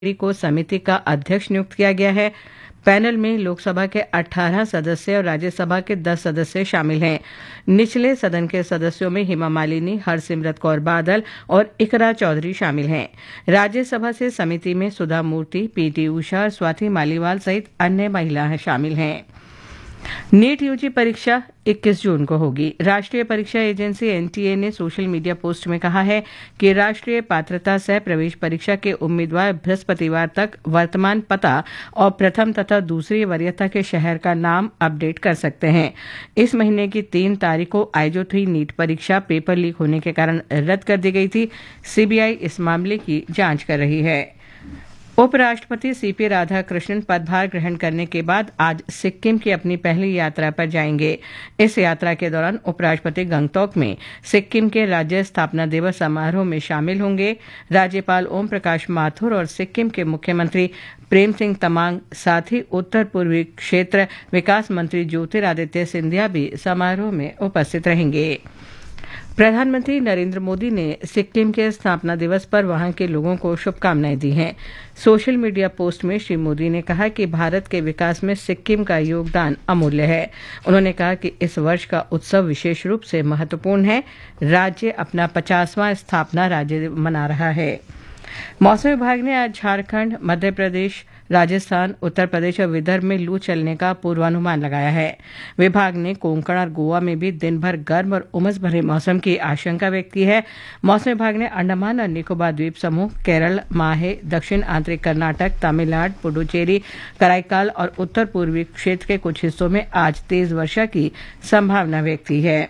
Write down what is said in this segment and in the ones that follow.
को समिति का अध्यक्ष नियुक्त किया गया है। पैनल में लोकसभा के 18 सदस्य और राज्यसभा के 10 सदस्य शामिल हैं। निचले सदन के सदस्यों में हेमा मालिनी, हरसिमरत कौर बादल और इकरा चौधरी शामिल हैं। राज्यसभा से समिति में सुधा मूर्ति, पीटी उषा और स्वाति मालीवाल सहित अन्य महिलाएं शामिल हैं। नीट यूजी परीक्षा 21 जून को होगी। राष्ट्रीय परीक्षा एजेंसी एनटीए ने सोशल मीडिया पोस्ट में कहा है कि राष्ट्रीय पात्रता सह प्रवेश परीक्षा के उम्मीदवार बृहस्पतिवार तक वर्तमान पता और प्रथम तथा दूसरी वरीयता के शहर का नाम अपडेट कर सकते हैं। इस महीने की 3 तारीख को आयोजित हुई नीट परीक्षा पेपर लीक होने के कारण रद्द कर दी गई थी। सीबीआई इस मामले की जांच कर रही है। उपराष्ट्रपति सीपी राधाकृष्णन पदभार ग्रहण करने के बाद आज सिक्किम की अपनी पहली यात्रा पर जाएंगे। इस यात्रा के दौरान उपराष्ट्रपति गंगटोक में सिक्किम के राज्य स्थापना दिवस समारोह में शामिल होंगे। राज्यपाल ओम प्रकाश माथुर और सिक्किम के मुख्यमंत्री प्रेम सिंह तमांग, साथ ही उत्तर पूर्वी क्षेत्र विकास मंत्री ज्योतिरादित्य सिंधिया भी समारोह में उपस्थित रहेंगे। प्रधानमंत्री नरेंद्र मोदी ने सिक्किम के स्थापना दिवस पर वहां के लोगों को शुभकामनाएं दी हैं। सोशल मीडिया पोस्ट में श्री मोदी ने कहा कि भारत के विकास में सिक्किम का योगदान अमूल्य है। उन्होंने कहा कि इस वर्ष का उत्सव विशेष रूप से महत्वपूर्ण है। राज्य अपना 50वां स्थापना राज्य मना रहा है। मौसम विभाग ने आज झारखंड, मध्य प्रदेश, राजस्थान, उत्तर प्रदेश और विदर्भ में लू चलने का पूर्वानुमान लगाया है। विभाग ने कोंकण और गोवा में भी दिन भर गर्म और उमस भरे मौसम की आशंका व्यक्त की है। मौसम विभाग ने अंडमान और निकोबार द्वीप समूह, केरल, माहे, दक्षिण आंतरिक कर्नाटक, तमिलनाडु, पुडुचेरी, कराईकाल और उत्तर पूर्वी क्षेत्र के कुछ हिस्सों में आज तेज वर्षा की संभावना व्यक्त की है।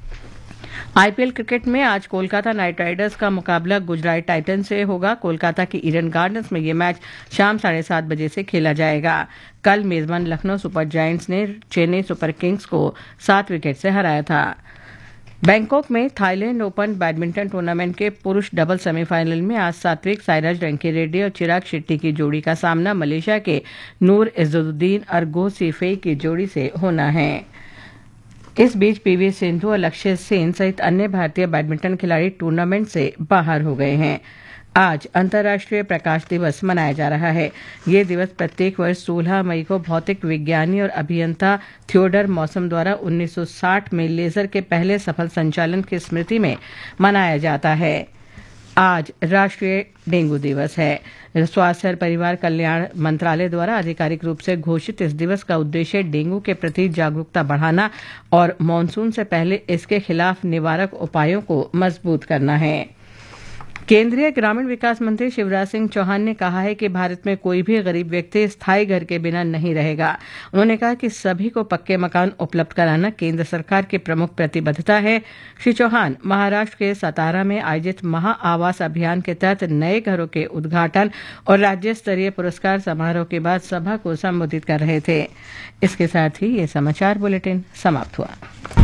आईपीएल क्रिकेट में आज कोलकाता नाइट राइडर्स का मुकाबला गुजरात टाइटंस से होगा। कोलकाता के ईडन गार्डन्स में यह मैच शाम 7:30 बजे से खेला जाएगा। कल मेजबान लखनऊ सुपर जायंट्स ने चेन्नई सुपर किंग्स को 7 विकेट से हराया था। बैंकॉक में थाईलैंड ओपन बैडमिंटन टूर्नामेंट के पुरुष डबल सेमीफाइनल में आज सात्विक साईराज रंकीरेड्डी और चिराग शेट्टी की जोड़ी का सामना मलेशिया के नूर इज्जुद्दीन और गो सीफेई की जोड़ी से होना है। इस बीच पीवी सिंधु और लक्ष्य सेन सहित अन्य भारतीय बैडमिंटन खिलाड़ी टूर्नामेंट से बाहर हो गए हैं। आज अंतर्राष्ट्रीय प्रकाश दिवस मनाया जा रहा है। ये दिवस प्रत्येक वर्ष 16 मई को भौतिक विज्ञानी और अभियंता थियोडर मॉसम द्वारा 1960 में लेजर के पहले सफल संचालन की स्मृति में मनाया जाता है। आज राष्ट्रीय डेंगू दिवस है। स्वास्थ्य और परिवार कल्याण मंत्रालय द्वारा आधिकारिक रूप से घोषित इस दिवस का उद्देश्य डेंगू के प्रति जागरूकता बढ़ाना और मानसून से पहले इसके खिलाफ निवारक उपायों को मजबूत करना है। केंद्रीय ग्रामीण विकास मंत्री शिवराज सिंह चौहान ने कहा है कि भारत में कोई भी गरीब व्यक्ति स्थायी घर के बिना नहीं रहेगा। उन्होंने कहा कि सभी को पक्के मकान उपलब्ध कराना केंद्र सरकार की प्रमुख प्रतिबद्धता है। श्री चौहान महाराष्ट्र के सतारा में आयोजित महा आवास अभियान के तहत नए घरों के उद्घाटन और राज्य स्तरीय पुरस्कार समारोह के बाद सभा को संबोधित कर रहे थे। इसके साथ ही ये समाचार बुलेटिन समाप्त हुआ।